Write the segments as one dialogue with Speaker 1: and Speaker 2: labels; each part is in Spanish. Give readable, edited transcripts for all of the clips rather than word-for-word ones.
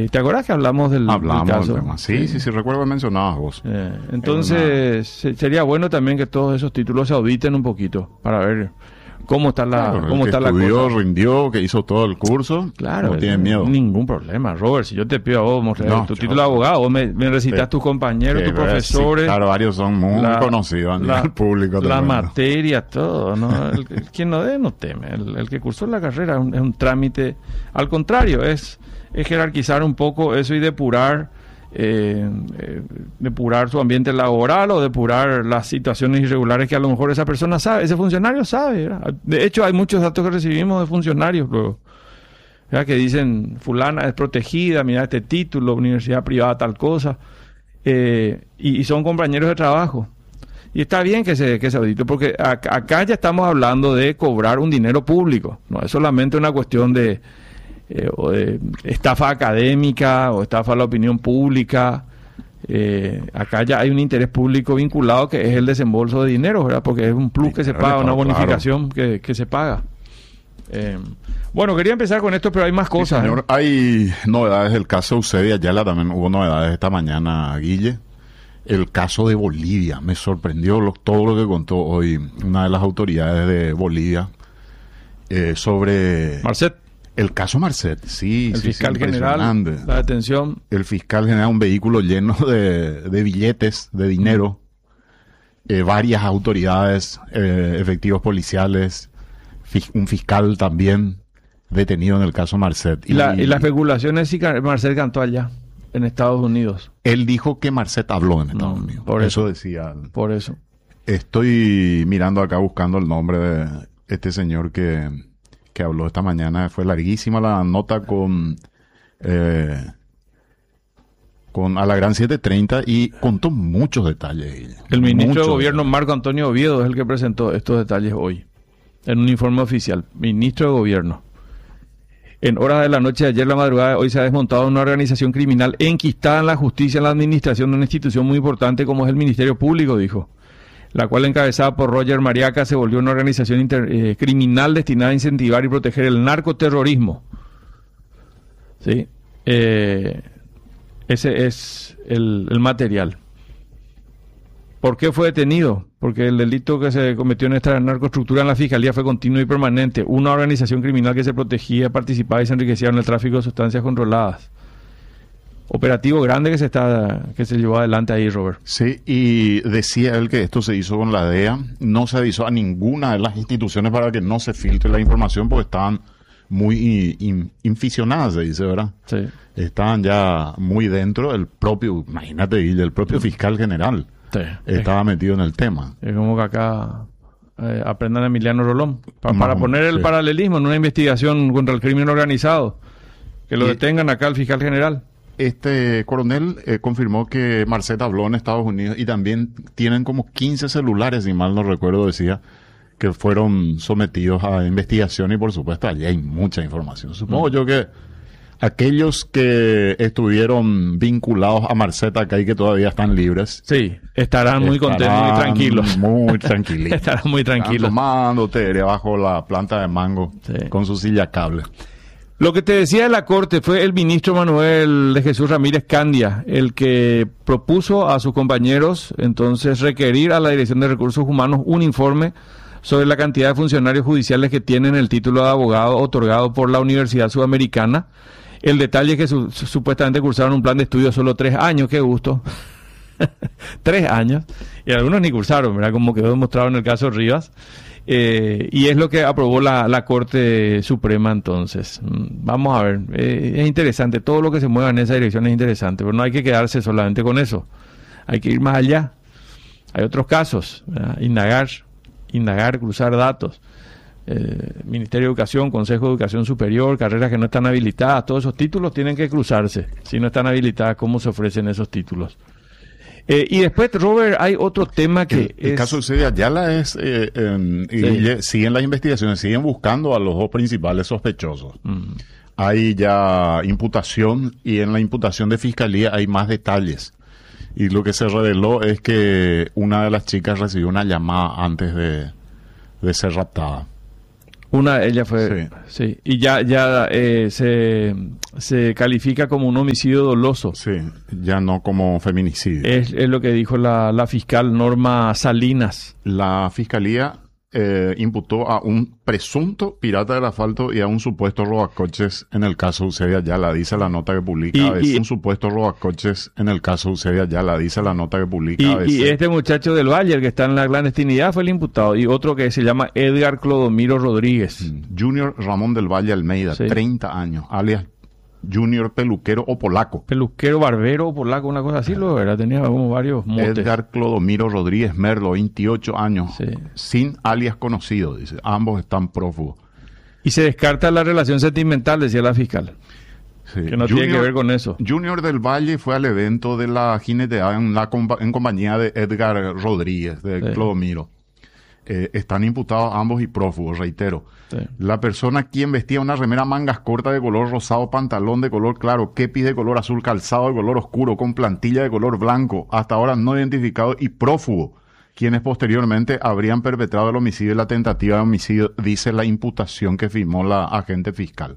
Speaker 1: ¿Te acuerdas que hablamos del caso?
Speaker 2: Del tema. Sí, recuerdo que mencionabas vos.
Speaker 1: Entonces, sería bueno también que todos esos títulos se auditen un poquito para ver cómo está la
Speaker 2: cosa. Rindió, que hizo todo el curso,
Speaker 1: claro,
Speaker 2: no tiene miedo.
Speaker 1: Ningún problema, Robert. Si yo te pido a vos mostrar tu título de abogado, vos me recitas tus compañeros, tus profesores.
Speaker 2: Sí, claro, varios son muy conocidos a nivel público.
Speaker 1: La materia, todo, ¿no? Quien no dé, no teme. El que cursó la carrera es un trámite. Al contrario, es jerarquizar un poco eso y depurar su ambiente laboral o depurar las situaciones irregulares que a lo mejor esa persona sabe, ese funcionario sabe, ¿verdad? De hecho, hay muchos datos que recibimos de funcionarios luego, ¿verdad? Que dicen, fulana es protegida, mira este título, universidad privada, tal cosa, y son compañeros de trabajo. Y está bien que se audite, porque acá ya estamos hablando de cobrar un dinero público, no es solamente una cuestión de o de estafa académica o estafa a la opinión pública. Acá ya hay un interés público vinculado, que es el desembolso de dinero, ¿verdad? Porque es un plus que se paga, una bonificación que se paga. Bueno, quería empezar con esto, pero hay más cosas.
Speaker 2: Sí, señor. Hay novedades del caso Eusebia Ayala, también hubo novedades esta mañana, Guille. El caso de Bolivia, me sorprendió todo lo que contó hoy una de las autoridades de Bolivia sobre...
Speaker 1: Marcet.
Speaker 2: El caso Marcet,
Speaker 1: el fiscal general, la detención.
Speaker 2: El fiscal general, un vehículo lleno de billetes, de dinero, varias autoridades, efectivos policiales, un fiscal también detenido en el caso Marcet.
Speaker 1: Y la especulación es si Marcet cantó allá, en Estados Unidos.
Speaker 2: Él dijo que Marcet habló en Estados Unidos.
Speaker 1: Por
Speaker 2: eso decía.
Speaker 1: Por eso.
Speaker 2: Estoy mirando acá buscando el nombre de este señor que habló esta mañana. Fue larguísima la nota con a la gran 7:30 y contó muchos detalles.
Speaker 1: El ministro de Gobierno, Marco Antonio Oviedo, es el que presentó estos detalles hoy, en un informe oficial. Ministro de Gobierno. En horas de la noche de ayer, la madrugada de hoy, se ha desmontado una organización criminal enquistada en la justicia, en la administración de una institución muy importante como es el Ministerio Público, dijo, la cual, encabezada por Roger Mariaca, se volvió una organización criminal destinada a incentivar y proteger el narcoterrorismo. ¿Sí? Ese es el material. ¿Por qué fue detenido? Porque el delito que se cometió en esta narcoestructura en la Fiscalía fue continuo y permanente. Una organización criminal que se protegía, participaba y se enriquecía en el tráfico de sustancias controladas. Operativo grande que se llevó adelante ahí, Robert.
Speaker 2: Sí, y decía él que esto se hizo con la DEA. No se avisó a ninguna de las instituciones para que no se filtre la información, porque estaban muy inficionadas, se dice, ¿verdad?
Speaker 1: Sí.
Speaker 2: Estaban ya muy dentro. Imagínate, el propio fiscal general estaba metido en el tema.
Speaker 1: Es como que acá aprendan a Emiliano Rolón. Para poner el paralelismo en una investigación contra el crimen organizado. Que lo detengan acá el fiscal general.
Speaker 2: Este coronel confirmó que Marcet habló en Estados Unidos y también tienen como 15 celulares, si mal no recuerdo, decía, que fueron sometidos a investigación y por supuesto allí hay mucha información. Supongo yo que aquellos que estuvieron vinculados a Marcet acá y que todavía están libres.
Speaker 1: Sí, estarán muy contentos y tranquilos.
Speaker 2: Muy tranquilitos.
Speaker 1: Estarán muy tranquilos.
Speaker 2: Están tomando té debajo la planta de mango con su silla cable.
Speaker 1: Lo que te decía de la Corte fue el ministro Manuel de Jesús Ramírez Candia, el que propuso a sus compañeros entonces requerir a la Dirección de Recursos Humanos un informe sobre la cantidad de funcionarios judiciales que tienen el título de abogado otorgado por la Universidad Sudamericana. El detalle es que supuestamente cursaron un plan de estudio solo 3 años, qué gusto. 3 años. Y algunos ni cursaron, ¿verdad? Como quedó demostrado en el caso Rivas. Y es lo que aprobó la Corte Suprema entonces. Vamos a ver, es interesante, todo lo que se mueva en esa dirección es interesante, pero no hay que quedarse solamente con eso, hay que ir más allá. Hay otros casos, ¿verdad? Indagar, cruzar datos. Ministerio de Educación, Consejo de Educación Superior, carreras que no están habilitadas, todos esos títulos tienen que cruzarse. Si no están habilitadas, ¿cómo se ofrecen esos títulos? Y después, Robert, hay otro tema que
Speaker 2: el caso de Eusebia Ayala es siguen las investigaciones, siguen buscando a los 2 principales sospechosos. Hay ya imputación y en la imputación de fiscalía hay más detalles. Y lo que se reveló es que una de las chicas recibió una llamada antes de ser raptada.
Speaker 1: Ella fue, sí. Y ya se califica como un homicidio doloso.
Speaker 2: Sí, ya no como feminicidio.
Speaker 1: Es lo que dijo la fiscal Norma Salinas.
Speaker 2: La fiscalía imputó a un presunto pirata del asfalto y a un supuesto robacoches en el caso Eusebio Ayala, dice la nota que publica ABC. Un supuesto robacoches en el caso Eusebio Ayala, dice la nota que publica ABC.
Speaker 1: Y este muchacho del Valle, el que está en la clandestinidad, fue el imputado. Y otro que se llama Edgar Clodomiro Rodríguez.
Speaker 2: Junior Ramón del Valle Almeida, 30 años, alias Junior peluquero o polaco.
Speaker 1: Peluquero, barbero o polaco, una cosa así, lo era. Tenía como varios motes.
Speaker 2: Edgar Clodomiro Rodríguez Merlo, 28 años, sin alias conocido, dice. Ambos están prófugos.
Speaker 1: Y se descarta la relación sentimental, decía la fiscal.
Speaker 2: Sí.
Speaker 1: Que no tiene que ver con eso.
Speaker 2: Junior del Valle fue al evento de la jineteada en compañía de Edgar Rodríguez, de Clodomiro. Están imputados ambos y prófugos, reitero. Sí. La persona quien vestía una remera mangas cortas de color rosado, pantalón de color claro, kepis de color azul, calzado de color oscuro, con plantilla de color blanco, hasta ahora no identificado y prófugo, quienes posteriormente habrían perpetrado el homicidio y la tentativa de homicidio, dice la imputación que firmó la agente fiscal.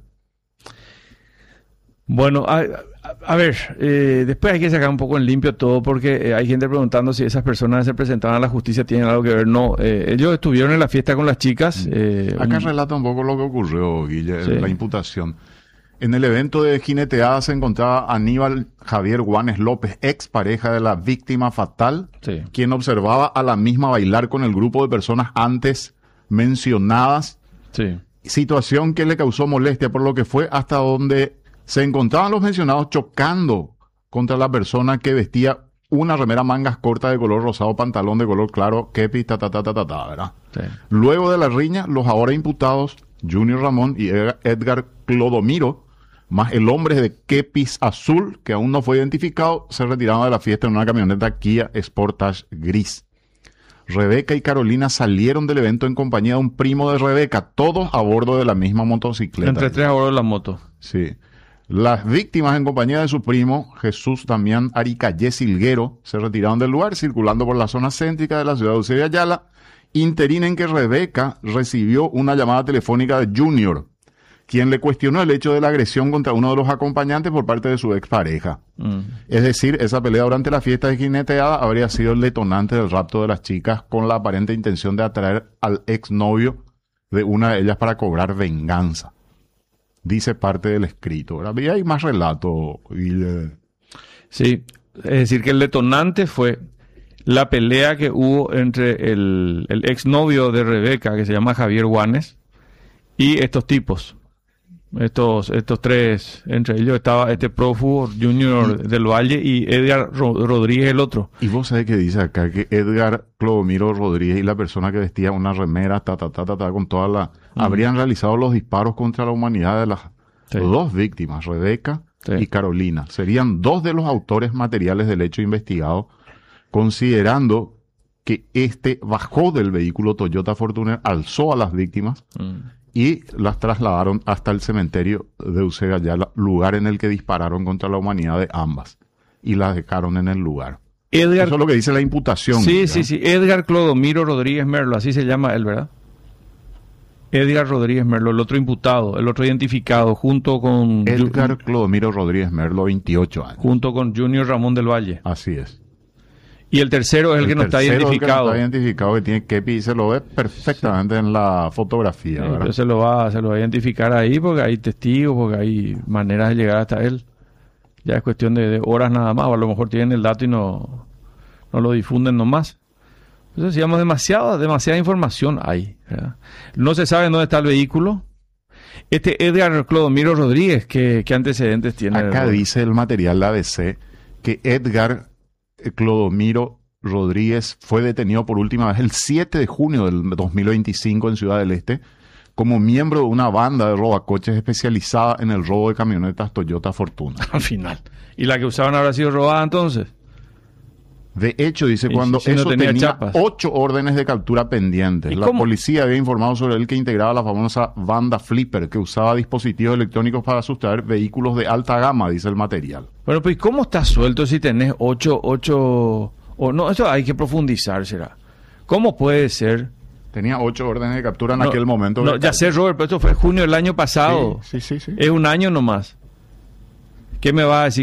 Speaker 2: Bueno,
Speaker 1: a ver, después hay que sacar un poco en limpio todo porque hay gente preguntando si esas personas que se presentaban a la justicia tienen algo que ver. No, ellos estuvieron en la fiesta con las chicas.
Speaker 2: Acá relata un poco lo que ocurrió, Guille, la imputación. En el evento de jineteada se encontraba Aníbal Javier Guanes López, ex pareja de la víctima fatal, quien observaba a la misma bailar con el grupo de personas antes mencionadas. Situación que le causó molestia, por lo que fue hasta donde se encontraban los mencionados chocando contra la persona que vestía una remera mangas cortas de color rosado, pantalón de color claro, kepi, ¿verdad? Sí. Luego de la riña, los ahora imputados, Junior Ramón y Edgar Clodomiro, más el hombre de kepis azul, que aún no fue identificado, se retiraron de la fiesta en una camioneta Kia Sportage gris. Rebeca y Carolina salieron del evento en compañía de un primo de Rebeca, todos a bordo de la misma motocicleta.
Speaker 1: Entre tres a bordo de la moto.
Speaker 2: Sí. Las víctimas en compañía de su primo, Jesús Damián Aricayé Silguero, se retiraron del lugar circulando por la zona céntrica de la ciudad de Eusebio Ayala, interín en que Rebeca recibió una llamada telefónica de Junior, quien le cuestionó el hecho de la agresión contra uno de los acompañantes por parte de su expareja. Es decir, esa pelea durante la fiesta de jineteada habría sido el detonante del rapto de las chicas con la aparente intención de atraer al exnovio de una de ellas para cobrar venganza. Dice parte del escrito, ¿verdad? Y hay más relatos.
Speaker 1: Sí, es decir, que el detonante fue la pelea que hubo entre el exnovio de Rebeca, que se llama Javier Guanes, y estos tipos. Estos tres, entre ellos estaba este prófugo Junior del Valle y Edgar Rodríguez el otro.
Speaker 2: Y vos sabés que dice acá que Edgar Clodomiro Rodríguez y la persona que vestía una remera, con toda la... habrían realizado los disparos contra la humanidad de las dos víctimas, Rebeca y Carolina. Serían dos de los autores materiales del hecho investigado, considerando que este bajó del vehículo Toyota Fortuner, alzó a las víctimas y las trasladaron hasta el cementerio de Eusebio Ayala, lugar en el que dispararon contra la humanidad de ambas y las dejaron en el lugar. Eso es lo que dice la imputación.
Speaker 1: Sí. Edgar Clodomiro Rodríguez Merlo, así se llama él, ¿verdad? Edgar Rodríguez Merlo, el otro imputado, el otro identificado, junto con...
Speaker 2: Edgar Clodomiro Rodríguez Merlo, 28 años.
Speaker 1: Junto con Junior Ramón del Valle.
Speaker 2: Así es.
Speaker 1: Y el tercero es el que no está identificado.
Speaker 2: El que no está identificado, que tiene kepi, y se lo ve perfectamente en la fotografía, ¿verdad?
Speaker 1: Entonces se lo va a identificar ahí porque hay testigos, porque hay maneras de llegar hasta él. Ya es cuestión de horas nada más, o a lo mejor tienen el dato y no lo difunden nomás. Entonces, digamos, demasiada información hay, ¿verdad? No se sabe dónde está el vehículo. Este Edgar Clodomiro Rodríguez, ¿qué antecedentes tiene?
Speaker 2: Acá dice el material de ABC que Edgar Clodomiro Rodríguez fue detenido por última vez el 7 de junio del 2025 en Ciudad del Este como miembro de una banda de robacoches especializada en el robo de camionetas Toyota Fortuna.
Speaker 1: Al final. ¿Y la que usaban habrá sido robada entonces?
Speaker 2: De hecho, dice, cuando
Speaker 1: si no
Speaker 2: eso tenía 8 órdenes de captura pendientes. La policía había informado sobre él que integraba la famosa banda Flipper, que usaba dispositivos electrónicos para sustraer vehículos de alta gama, dice el material.
Speaker 1: Bueno, pues ¿cómo estás suelto si tenés 8? O no, eso hay que profundizar, será. ¿Cómo puede ser
Speaker 2: Tenía 8 órdenes de captura en
Speaker 1: No,
Speaker 2: aquel momento.
Speaker 1: No, ya sé, Robert, pero esto fue junio del año pasado.
Speaker 2: Sí.
Speaker 1: Es un año nomás. ¿Qué me va a decir?